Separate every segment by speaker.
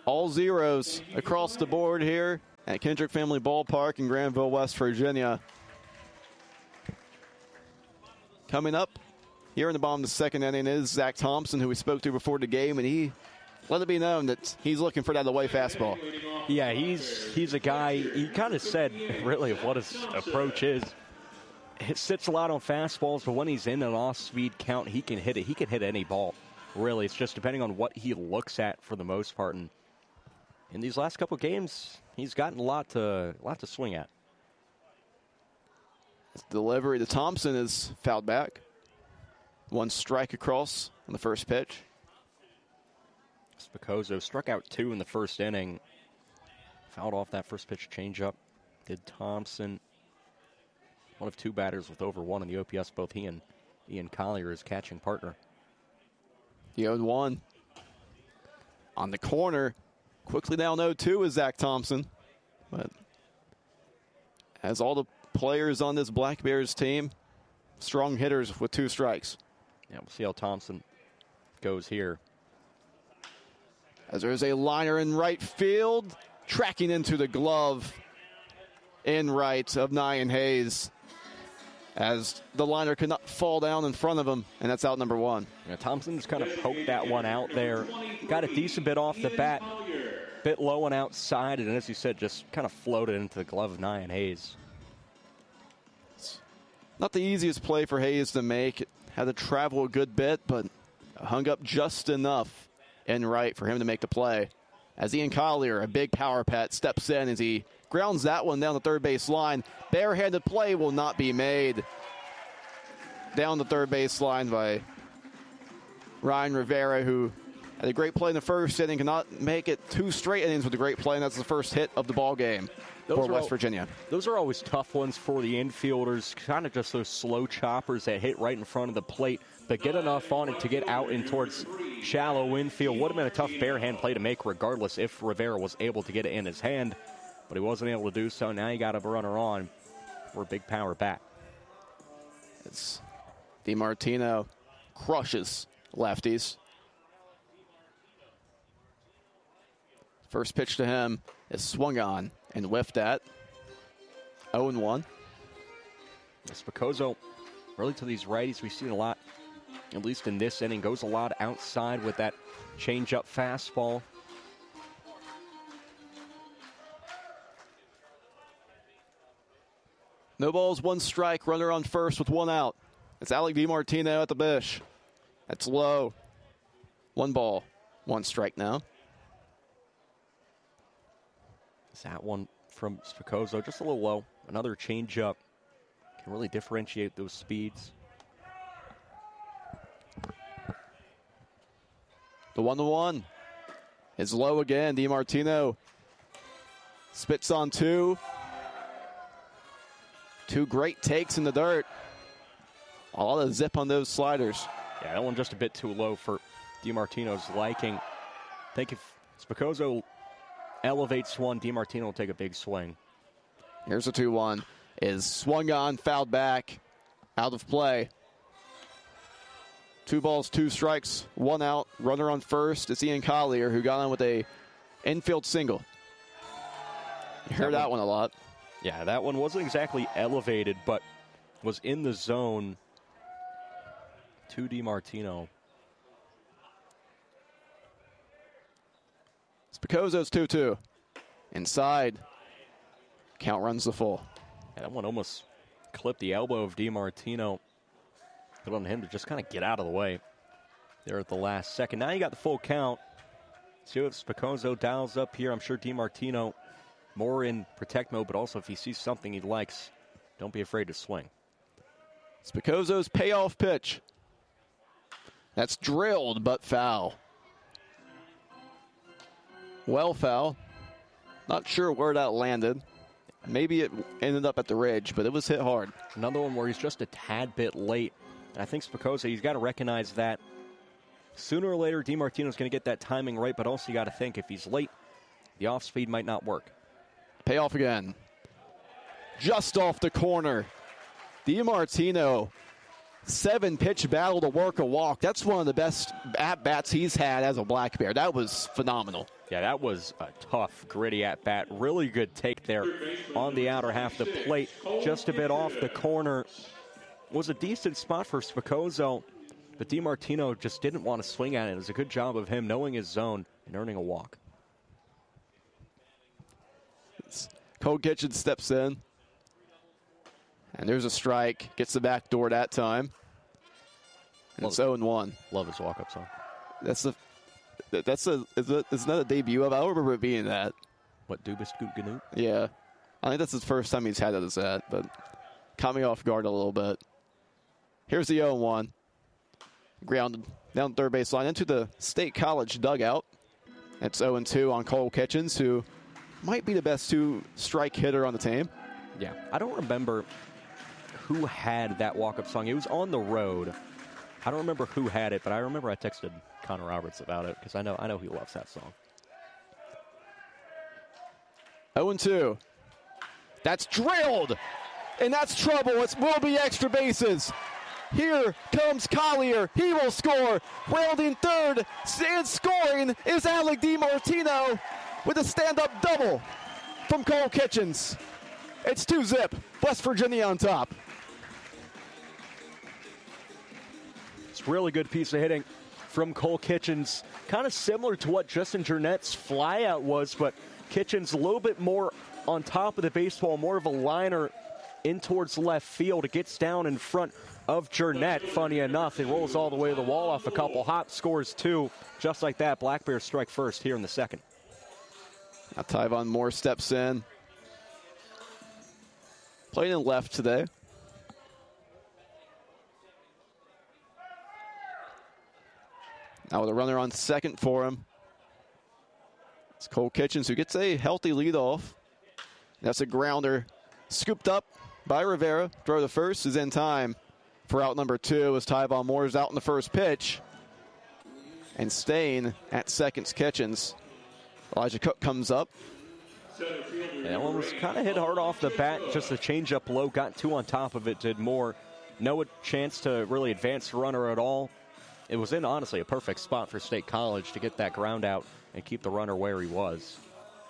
Speaker 1: all zeros across the board here at Kendrick Family Ballpark in Granville, West Virginia. Coming up here in the bottom of the second inning is Zach Thompson, who we spoke to before the game, and he let it be known that he's looking for that away fastball.
Speaker 2: Yeah, he's a guy, he kind of said really of what his approach is. It sits a lot on fastballs, but when he's in an off-speed count, he can hit it. He can hit any ball, really. It's just depending on what he looks at for the most part. And in these last couple games, he's gotten a lot to swing at.
Speaker 1: Delivery to Thompson is fouled back. One strike across on the first pitch.
Speaker 2: Spicozo struck out 2 in the first inning. Fouled off that first pitch changeup. Did Thompson. One of 2 batters with over 1 in the OPS. Both he and Ian Collier, his catching partner.
Speaker 1: The 0-1. On the corner. Quickly down 0-2 is Zach Thompson. But as all the players on this Black Bears team, strong hitters with 2 strikes.
Speaker 2: Yeah, we'll see how Thompson goes here.
Speaker 1: As there's a liner in right field, tracking into the glove in right of Nyan Hayes, as the liner could not fall down in front of him, and that's out number 1.
Speaker 2: Yeah, Thompson's kind of poked that one out there. Got a decent bit off the bat, bit low and outside, and as you said, just kind of floated into the glove of Nyan Hayes.
Speaker 1: It's not the easiest play for Hayes to make. It had to travel a good bit, but hung up just enough in right for him to make the play. As Ian Collier, a big power pet, steps in as he grounds that one down the third base line. Barehanded play will not be made. Down the third base line by Ryan Rivera, who had a great play in the first inning, cannot make it 2 straight innings with a great play, and that's the first hit of the ball game for West Virginia.
Speaker 2: Those are always tough ones for the infielders, kind of just those slow choppers that hit right in front of the plate, but get enough on it to get out in towards shallow infield. Would have been a tough barehand play to make regardless if Rivera was able to get it in his hand, but he wasn't able to do so. Now you got a runner on for a big power bat.
Speaker 1: It's DiMartino crushes lefties. First pitch to him is swung on and whiffed at. 0-1.
Speaker 2: Spicozo, really to these righties, we've seen a lot, at least in this inning, goes a lot outside with that changeup fastball.
Speaker 1: No balls, 1 strike, runner on first with 1 out. It's Alec DiMartino at the dish. That's low. 1 ball, 1 strike now.
Speaker 2: Is that one from Spicozo? Just a little low. Another changeup. Can really differentiate those speeds.
Speaker 1: The 1-1 is low again. DiMartino spits on 2. 2 great takes in the dirt. A lot of zip on those sliders.
Speaker 2: Yeah, that one just a bit too low for DiMartino's liking. I think if Spicozo elevates one, DiMartino will take a big swing.
Speaker 1: Here's a 2-1. Is swung on, fouled back, out of play. 2 balls, 2 strikes, 1 out. Runner on first. It's Ian Collier, who got on with a infield single. You heard that one a lot.
Speaker 2: Yeah, that one wasn't exactly elevated, but was in the zone to DiMartino.
Speaker 1: Spicozo's 2-2. Inside. Count runs the full.
Speaker 2: Yeah, that one almost clipped the elbow of DiMartino. Put on him to just kind of get out of the way there at the last second. Now you got the full count. See if Spicozo dials up here. I'm sure DiMartino more in protect mode, but also if he sees something he likes, don't be afraid to swing.
Speaker 1: Spicozo's payoff pitch. That's drilled, but foul. Well foul. Not sure where that landed. Maybe it ended up at the ridge, but it was hit hard.
Speaker 2: Another one where he's just a tad bit late. And I think Spicozo, he's got to recognize that sooner or later, DiMartino's going to get that timing right, but also you got to think if he's late, the off speed might not work.
Speaker 1: Payoff again. Just off the corner. DiMartino 7-pitch battle to work a walk. That's one of the best at-bats he's had as a Black Bear. That was phenomenal.
Speaker 2: Yeah, that was a tough, gritty at-bat. Really good take there on the outer half of the plate. Just a bit off the corner. Was a decent spot for Svicozo, but DiMartino just didn't want to swing at it. It was a good job of him knowing his zone and earning a walk.
Speaker 1: Cole Kitchens steps in. And there's a strike. Gets the back door that time. And it's 0-1.
Speaker 2: Love his walk-up song.
Speaker 1: It's not a debut of. I don't remember it being that.
Speaker 2: What, Dubas Goot Ganoot?
Speaker 1: Yeah. I think that's his first time he's had it as that, but caught me off guard a little bit. Here's the 0-1. Grounded down third base line into the State College dugout. It's 0-2 on Cole Kitchens, who might be the best two-strike hitter on the team.
Speaker 2: Yeah. I don't remember who had that walk-up song. It was on the road. I don't remember who had it, but I remember I texted Connor Roberts about it because I know he loves that song.
Speaker 1: 0-2. That's drilled, and that's trouble. It will be extra bases. Here comes Collier. He will score. Rounding third and scoring is Alec DiMartino with a stand-up double from Cole Kitchens. It's 2-zip. West Virginia on top.
Speaker 2: It's a really good piece of hitting from Cole Kitchens. Kind of similar to what Justin Jernet's flyout was, but Kitchens a little bit more on top of the baseball, more of a liner in towards left field. It gets down in front of Jernet. Funny enough, it rolls all the way to the wall off a couple hops, scores two. Just like that, Black Bears strike first here in the second.
Speaker 1: Now Tyvon Moore steps in. Playing in left today. Now with a runner on second for him. It's Cole Kitchens who gets a healthy leadoff. That's a grounder scooped up by Rivera. Throw to first is in time for out number 2 as Tyvon Moore is out in the first pitch. And staying at second's Kitchens. Elijah Cook comes up.
Speaker 2: That one was kind of hit hard off the bat. Just a changeup low. Got 2 on top of it. Did Moore. No chance to really advance the runner at all. It was in, honestly, a perfect spot for State College to get that ground out and keep the runner where he was.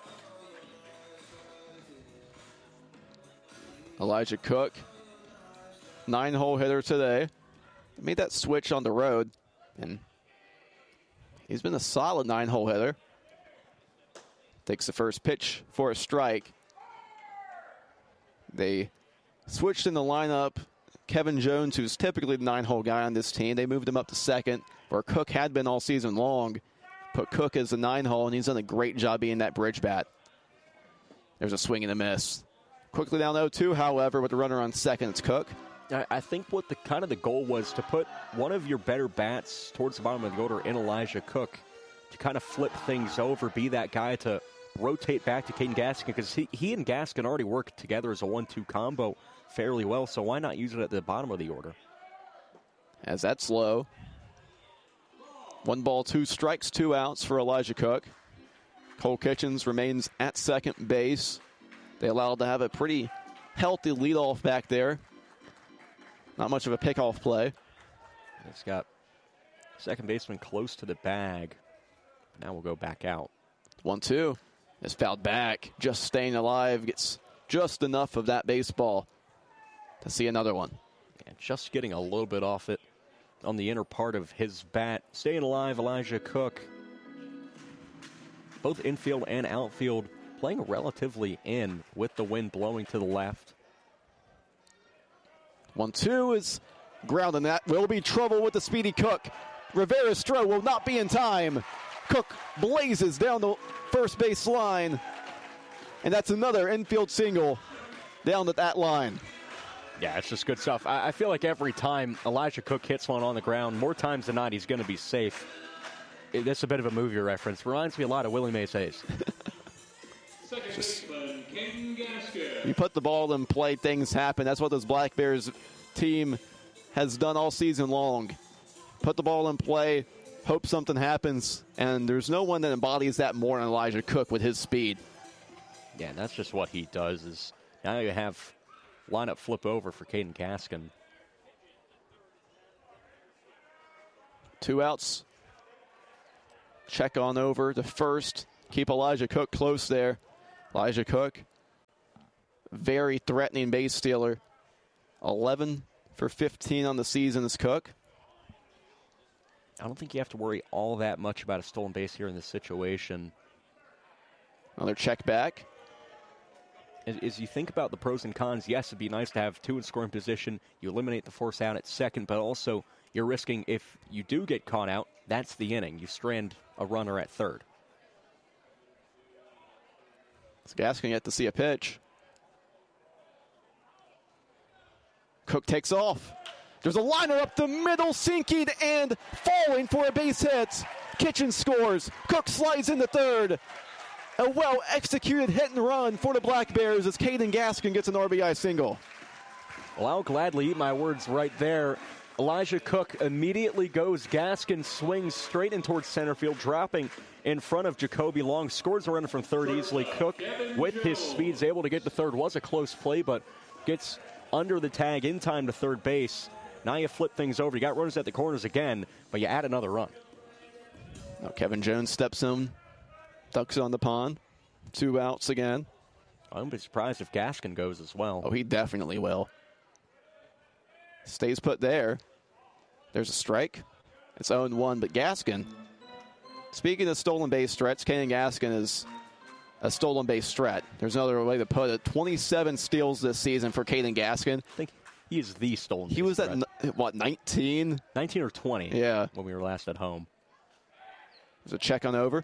Speaker 1: Elijah Cook, 9-hole hitter today. Made that switch on the road, and he's been a solid 9-hole hitter. Takes the first pitch for a strike. They switched in the lineup. Kevin Jones, who's typically the 9-hole guy on this team, they moved him up to second, where Cook had been all season long. Put Cook as the 9-hole, and he's done a great job being that bridge bat. There's a swing and a miss. Quickly down 0-2, however, with the runner on second, it's Cook.
Speaker 2: I think what the goal was to put one of your better bats towards the bottom of the order in Elijah Cook to kind of flip things over, be that guy to rotate back to Caden Gaskin, because he and Gaskin already work together as a 1-2 combo fairly well, so why not use it at the bottom of the order?
Speaker 1: As that's low. 1 ball, 2 strikes, 2 outs for Elijah Cook. Cole Kitchens remains at second base. They allowed to have a pretty healthy leadoff back there. Not much of a pickoff play.
Speaker 2: It's got second baseman close to the bag. Now we'll go back out.
Speaker 1: 1-2. It's fouled back. Just staying alive. Gets just enough of that baseball to see another one.
Speaker 2: And just getting a little bit off it on the inner part of his bat. Staying alive, Elijah Cook. Both infield and outfield playing relatively in with the wind blowing to the left.
Speaker 1: 1-2 is ground, and that will be trouble with the speedy Cook. Rivera's throw will not be in time. Cook blazes down the first base line, and that's another infield single down at that line.
Speaker 2: Yeah, it's just good stuff. I feel like every time Elijah Cook hits one on the ground, more times than not, he's going to be safe. That's a bit of a movie reference. Reminds me a lot of Willie Mays Hayes.
Speaker 1: You put the ball in play, things happen. That's what this Black Bears team has done all season long. Put the ball in play, hope something happens, and there's no one that embodies that more than Elijah Cook with his speed.
Speaker 2: Yeah, and that's just what he does. Is now you have lineup flip over for Caden Gaskin.
Speaker 1: 2 outs. Check on over to first. Keep Elijah Cook close there. Elijah Cook, very threatening base stealer. 11 for 15 on the season is Cook.
Speaker 2: I don't think you have to worry all that much about a stolen base here in this situation.
Speaker 1: Another check back.
Speaker 2: As you think about the pros and cons, yes, it'd be nice to have 2 in scoring position. You eliminate the force out at second, but also you're risking, if you do get caught out, that's the inning. You strand a runner at third.
Speaker 1: So Gaskin yet to see a pitch. Cook takes off. There's a liner up the middle, sinking and falling for a base hit. Kitchen scores. Cook slides into third. A well-executed hit and run for the Black Bears as Caden Gaskin gets an RBI single.
Speaker 2: Well, I'll gladly eat my words right there. Elijah Cook immediately goes. Gaskin swings straight in towards center field, dropping in front of Jacoby Long. Scores a runner from third easily. Cook, with his speed, is able to get to third. Was a close play, but gets under the tag in time to third base. Now you flip things over. You got runners at the corners again, but you add another run.
Speaker 1: Now Kevin Jones steps in, ducks on the pond. 2 outs again.
Speaker 2: I wouldn't be surprised if Gaskin goes as well.
Speaker 1: Oh, he definitely will. Stays put there. There's a strike. It's 0-1, but Gaskin, speaking of stolen base threats, Caden Gaskin is a stolen base threat. There's another way to put it. 27 steals this season for Caden Gaskin.
Speaker 2: I think he is the stolen base
Speaker 1: He was
Speaker 2: threat.
Speaker 1: at, what, 19?
Speaker 2: 19 or 20
Speaker 1: yeah,
Speaker 2: when we were last at home.
Speaker 1: There's a check on over.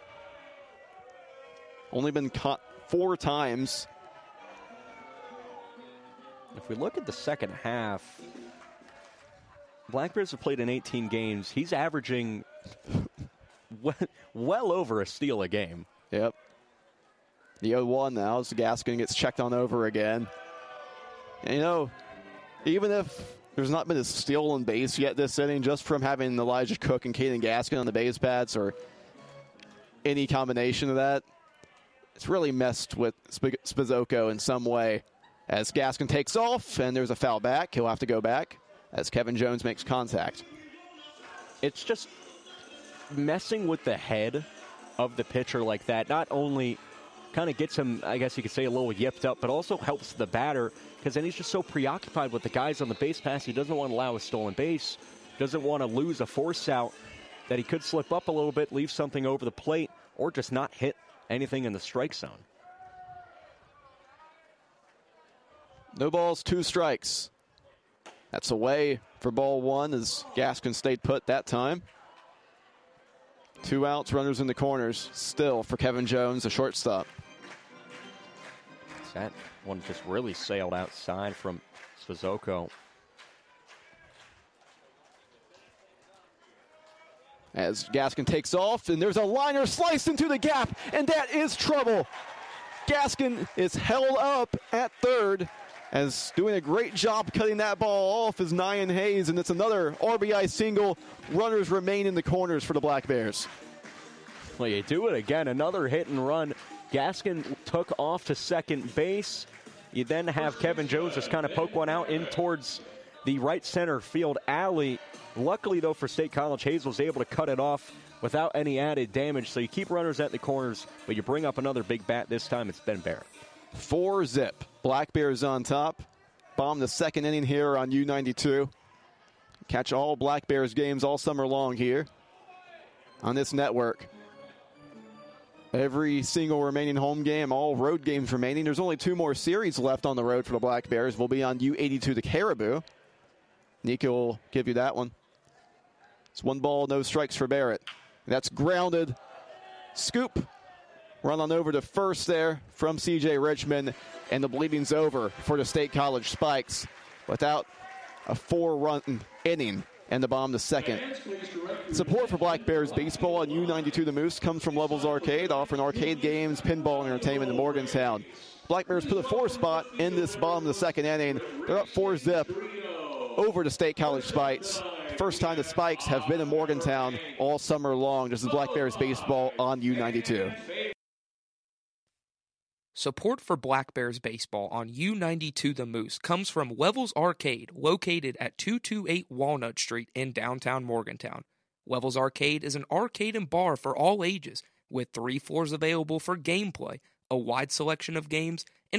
Speaker 1: Only been caught 4 times.
Speaker 2: If we look at the second half, Black Bears have played in 18 games. He's averaging well over a steal a game.
Speaker 1: Yep. The 0-1 now as Gaskin gets checked on over again. And, you know, even if there's not been a steal on base yet this inning, just from having Elijah Cook and Caden Gaskin on the base pads or any combination of that, it's really messed with Spizocco in some way. As Gaskin takes off, and there's a foul back. He'll have to go back as Kevin Jones makes contact.
Speaker 2: It's just messing with the head of the pitcher like that. Not only kind of gets him, I guess you could say, a little yipped up, but also helps the batter because then he's just so preoccupied with the guys on the base pass. He doesn't want to allow a stolen base, doesn't want to lose a force out, that he could slip up a little bit, leave something over the plate, or just not hit anything in the strike zone.
Speaker 1: No balls, 2 strikes. That's away for ball 1 as Gaskin stayed put that time. 2 outs, runners in the corners. Still for Kevin Jones, a shortstop.
Speaker 2: That one just really sailed outside from Spizocco.
Speaker 1: As Gaskin takes off, and there's a liner sliced into the gap, and that is trouble. Gaskin is held up at third, as doing a great job cutting that ball off is Nyan Hayes, and it's another RBI single. Runners remain in the corners for the Black Bears.
Speaker 2: Well, you do it again, another hit and run. Gaskin took off to second base. You then have Kevin Jones just kind of poke one out in towards the right center field alley. Luckily, though, for State College, Hayes was able to cut it off without any added damage. So you keep runners at the corners, but you bring up another big bat. This time it's Ben Barrett.
Speaker 1: 4-0. Black Bears on top. Bomb the second inning here on U92. Catch all Black Bears games all summer long here on this network. Every single remaining home game, all road games remaining. There's only 2 more series left on the road for the Black Bears. We'll be on U82 the Caribou. Nico will give you that one. It's 1 ball, no strikes for Barrett. That's grounded. Scoop. Run on over to first there from C.J. Richmond, and the bleeding's over for the State College Spikes without a 4-run inning and the bomb to second. Support for Black Bears baseball on U92 The Moose comes from Levels Arcade, offering arcade games, pinball, and entertainment in Morgantown. Black Bears put a 4 spot in this bomb to second inning. They're up 4-0 over to State College Spikes. First time the Spikes have been in Morgantown all summer long. This is Black Bears baseball on U92.
Speaker 3: Support for Black Bears baseball on U92 The Moose comes from Levels Arcade, located at 228 Walnut Street in downtown Morgantown. Levels Arcade is an arcade and bar for all ages, with 3 floors available for gameplay, a wide selection of games, and